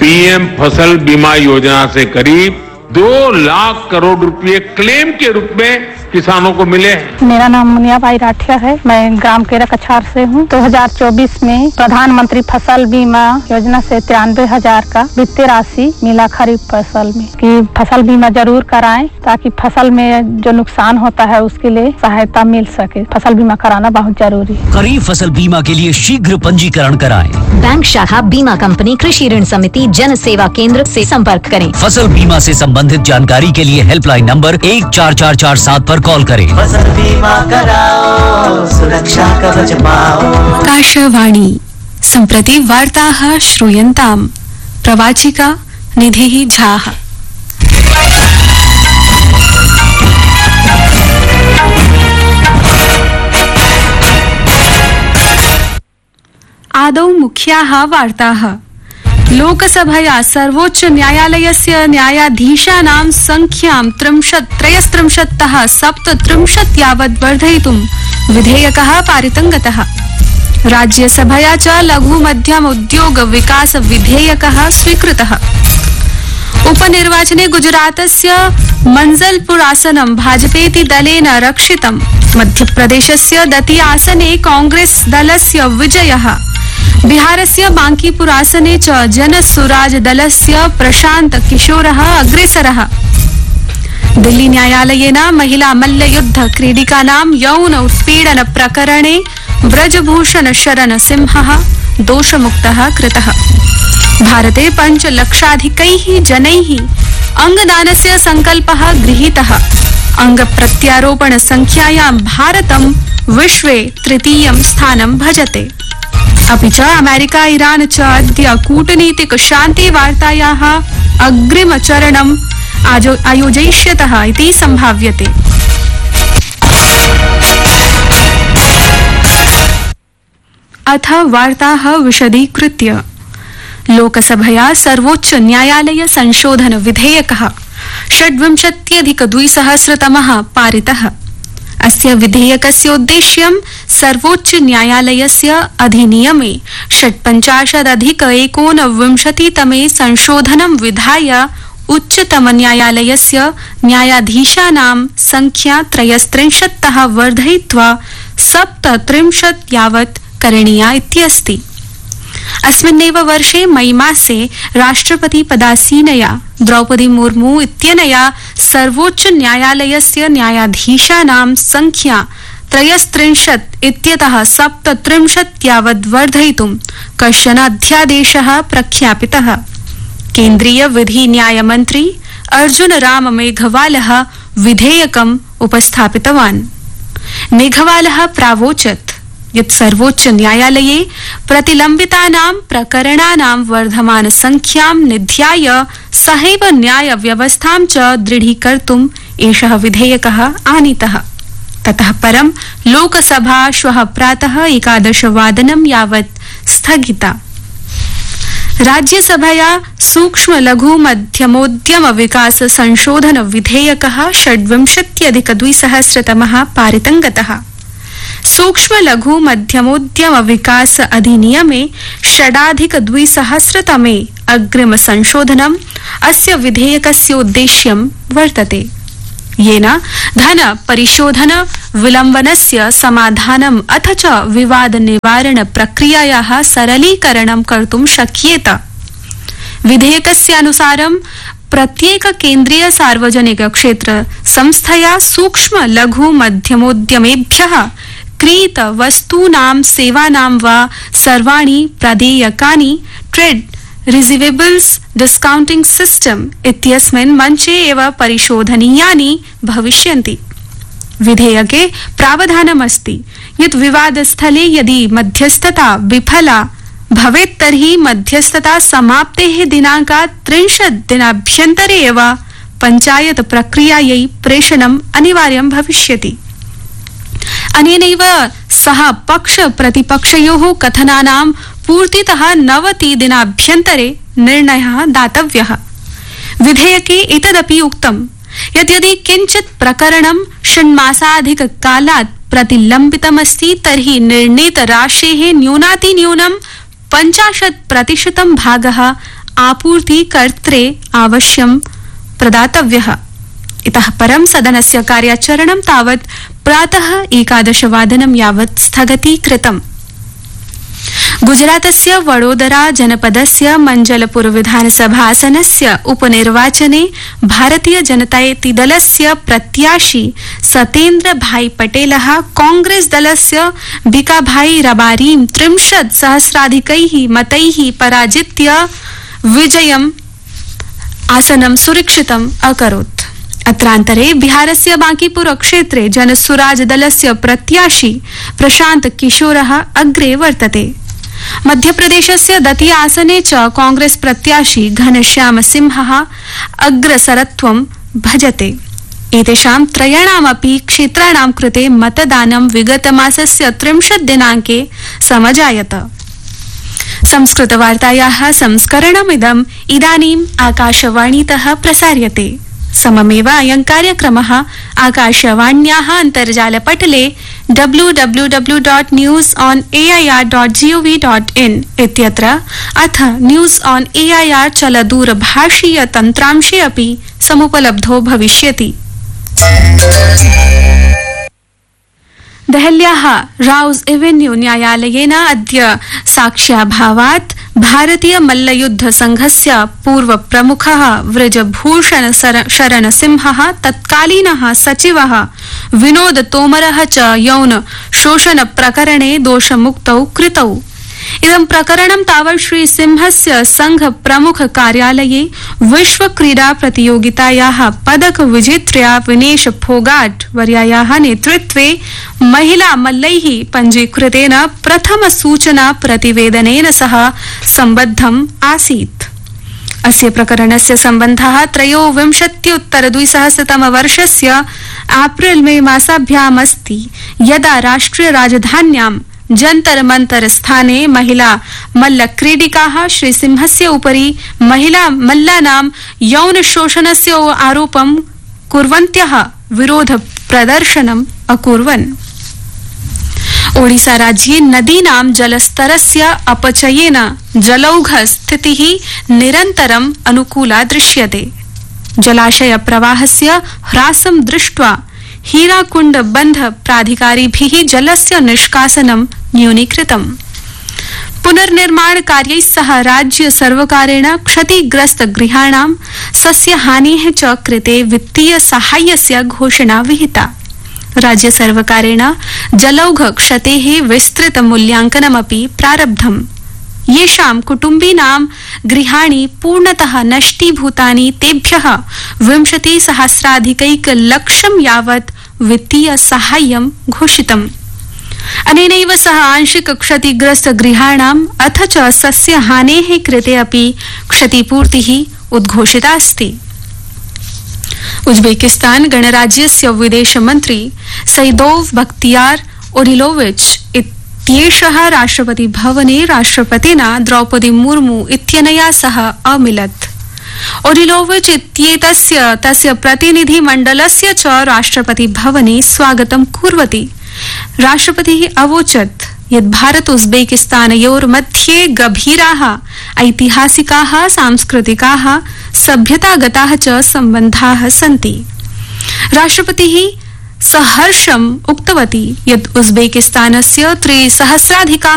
PM फसल बीमा योजना से करीब 2 लाख करोड़ रुपए क्लेम के रूप में किसानों को मिले हैं। मेरा नाम मुनियाबाई राठिया है। मैं ग्राम केरा कछार से हूँ। 2024 में प्रधानमंत्री फसल बीमा योजना से 93,000 का वित्तीय राशि मिला खरीफ फसल में। कि फसल बीमा जरूर कराएं ताकि फसल में जो नुकसान होता है उसके लिए सहायता मिल सके। फसल बीमा कराना बहुत जरूरी है। खरीफ फसल बीमा के लिए शीघ्र पंजीकरण कराएं। बैंक शाखा, बीमा कंपनी, कृषि ऋण समिति, जन सेवा केंद्र से संपर्क करें। फसल बीमा से संबंधित जानकारी के लिए हेल्पलाइन नंबर 14447 पर कॉल करें। फसल बीमा कराओ, सुरक्षा कवच पाओ। आकाशवाणी सम्प्रति वार्ताः श्रूयन्ताम्। प्रवाचिका निधिः झाः। आदौ मुख्याः वार्ताः। लोकसभया सर्वोच्च न्यायालयस्य न्यायाधीशानां संख्यां 33 तः 37 यावत् वर्धयितुं विधेयकः पारितं गतः। राज्यसभया च लघु मध्यम उद्योग विकास विधेयकः स्वीकृतः। उपनिर्वाचने गुजरातस्य मंजलपुर आसनं भाजपेति दलेन रक्षितम्। मध्यप्रदेशस्य दति आसने कांग्रेस दलस्य विजयः। बिहारस्य बांकीपुर आसने च जनसुराज दलस्य प्रशांत किशोरः अग्रेसरः। दिल्ली न्यायालयेन महिला मल्लयुद्ध क्रीडिकानां यौन उत्पीडन प्रकरणे ब्रजभूषण शरण सिंहः दोषमुक्तः कृतः। भारते 5 लक्षाधिकैः जनैः अंगदानस्य संकल्पः गृहीतः। अंगप्रत्यारोपण संख्यायां भारतं विश्वे 3य स्थानं भजते। अपि च अमेरिका ईरान च अद्य कूटनीतिक शान्तिवार्तायाः अग्रिमचरणम् आयोजयिष्यतः इति सम्भाव्यते। अथ वार्ताः विशदीकृत्य। लोकसभया सर्वोच्च न्यायालय संशोधन विधेयकः 26+2000 पारितः। अस्य विधेयकस्य उद्देश्यं सर्वोच्च न्यायालयस्य अधिनियमे 56+19 तमे संशोधनं विधाय उच्चतम न्यायालयस्य न्यायाधीशानां संख्या 33 तः वर्धयित्वा 37 यावत् करणीया इत्यस्ति। अस्मिन्नेव वर्षे मई मासे राष्ट्रपति पदासीनया द्रौपदी मुर्मू इत्यनया सर्वोच्च न्यायालयस्य न्यायाधीशानां संख्या 33 इत्यतः 37 यावत् वर्धयितुं कश्चन अध्यादेशः प्रख्यापितः। केन्द्रीय विधि न्याय मन्त्री अर्जुन राम मेघवालः विधेयकम् उपस्थापितवान्। मेघवालः प्रावोचत् यत् सर्वोच्च न्यायालये प्रतिलम्बितानां प्रकरणानां वर्धमान संख्यां निध्याय सहैव न्याय व्यवस्थां च दृढीकर्तुम् एषः विधेयकः आनीतः। ततः परं लोकसभा श्वः प्रातः 11 वादनं यावत् स्थगिता। राज्यसभया सूक्ष्म लघु मध्यमोद्यम विकास संशोधन विधेयकः 26+2000 पारितं गतः। सूक्ष्म लघु मध्यमोद्यम विकास अधिनियमे 6+2000 तमे अग्रिम संशोधनम् अस्य विधेयकस्य उद्देश्यं वर्तते। येन धन परिशोधन विलम्बनस्य समाधानम् अथ च विवाद निवारण प्रक्रियायाः सरलीकरणं कर्तुं शक्येत। विधेयकस्यानुसारं प्रत्येक केन्द्रीय सार्वजनिक क्षेत्र संस्थया सूक्ष्म लघु मध्यमोद्यमेभ्यः क्रीत वस्तूनां सेवानां वा सर्वाणि प्रदेयकानि ट्रेड रिसीवेबल्स डिस्काउंटिंग सिस्टम इत्यस्मिन् मञ्चे एव परिशोधनीयानि भविष्यन्ति। विधेयके प्रावधानमस्ति यत् विवादस्थले यदि मध्यस्थता विफला भवेत् तर्हि मध्यस्थता समाप्तेः दिनाङ्कात् 30 दिनाभ्यन्तरे एव पञ्चायत प्रक्रियायै प्रेषणम् अनिवार्यं भविष्यति। अनेनैव सह पक्ष प्रतिपक्षयोः कथनानां पूर्तितः 90 दिनाभ्यन्तरे निर्णयः दातव्यः। विधेयके एतदपि उक्तं यत् यदि किञ्चित् प्रकरणं 6 मासाधिककालात् प्रतिलम्बितमस्ति तर्हि निर्णीत राशेः न्यूनातिन्यूनं 50% भागः आपूर्तिकर्त्रे अवश्यं प्रदातव्यः। इतः परं सदनस्य कार्याचरणं तावत् प्रातः 11 यावत् स्थगतीकृतम्। गुजरातस्य वडोदरा जनपदस्य मंजलपुर विधानसभासनस्य उपनिर्वाचने भारतीय जनतायति दलस्य प्रत्याशी सतेन्द्र भाई पटेलः कांग्रेस दलस्य बिकाभाई रबारीं 30 सहस्राधिकैः मतैः पराजित्य विजयम् आसनं सुरक्षितम् अकरोत्। अत्रान्तरे बिहारस्य बांकीपुर क्षेत्रे जनसुराज दलस्य प्रत्याशी प्रशांत किशोरः अग्रे वर्तते। मध्यप्रदेशस्य दति आसने च कांग्रेस प्रत्याशी घनश्याम सिंहः अग्रसरत्वं भजते। एतेषां त्रयाणामपि क्षेत्राणां कृते मतदानं विगतमासस्य 30 दिनाङ्के समजायत। संस्कृतवार्तायाः संस्करणमिदम् इदानीम् आकाशवाणीतः प्रसार्यते। सममेव अयं कार्यक्रमः आकाशवाण्याः अन्तर्जालपटले www.newsonair.gov.in इत्यत्र अथ न्यूज़ ऑन एआईआर चलदूरभाषीय तन्त्रांशे अपि समुपलब्धो भविष्यति। देहल्याः राउज एवेन्यू न्यायालयेन अद्य साक्ष्याभावात् भारतीय मल्लयुद्ध संघस्य पूर्व प्रमुखः व्रजभूषण शरण सिंहः तत्कालीनः सचिवः विनोद तोमरः च यौन शोषण प्रकरणे दोषमुक्तौ कृतौ। इदं प्रकरणं तावत् श्री सिंहस्य संघ प्रमुख कार्यालये विश्व क्रीडा प्रतियोगितायाः पदक विजेत्र्या विनेश फोगाट वर्यायाः नेतृत्वे महिला मल्लैः पञ्जीकृतेन प्रथम सूचना प्रतिवेदनेन सह सम्बद्धम् आसीत्। अस्य प्रकरणस्य सम्बन्धः 23 वर्षस्य एप्रिल मे मासाभ्याम् अस्ति, यदा राष्ट्रिय राजधान्यां जंतर मंतर स्थाने महिला मल्ल क्रीडिकाः श्री सिंहस्य उपरि महिला मल्लानां यौन शोषणस्य आरोपं कुर्वन्त्यः विरोध प्रदर्शनम् अकुर्वन्। ओडिसा राज्ये नदीनां जलस्तरस्य अपचयेन जलौघ स्थितिः निरन्तरम् अनुकूला दृश्यते। जलाशय प्रवाहस्य ह्रासं दृष्ट्वा हीराकुंड बंध प्राधिकारिभिः जलस्य निष्कासनं न्यूनीकृतम्। पुनर्निर्माण कार्यैः सह राज्य सर्वकारेण क्षतिग्रस्त गृहाणां सस्यहानेः च कृते वित्तीय साहाय्यस्य घोषणा विहिता। राज्य सर्वकारेण जलौघ क्षतेः विस्तृत मूल्यांकनमपि प्रारब्धम्। येषां कुटुम्बीनां गृहाणि पूर्णतः नष्टीभूतानि तेभ्यः 20,000,000 यावत् वित्तीय साहाय्यं घोषितम्। अनेनैव सह आंशिक क्षतिग्रस्त गृहाणाम् अथ च सस्यहानेः कृते अपि क्षतिपूर्तिः उद्घोषिता अस्ति। उज्बेकिस्तान गणराज्यस्य विदेशमन्त्री सैदोव बख्तियार ओरिलोविच इत्येषः राष्ट्रपति भवने राष्ट्रपतिना द्रौपदी मुर्मू इत्यनया सह अमिलत्। ओरिलोविच इत्येतस्य तस्य प्रतिनिधिमण्डलस्य च राष्ट्रपति भवने स्वागतं कुर्वति। राष्ट्रपतिः अवोचत् यत् भारत उज्बेकिस्तानयोर्मध्ये गभीराः ऐतिहासिकाः सांस्कृतिकाः सभ्यतागताः च सम्बन्धाः सन्ति। राष्ट्रपतिः सहर्षम् उक्तवती यत् उज्बेकिस्तानस्य 3,000,000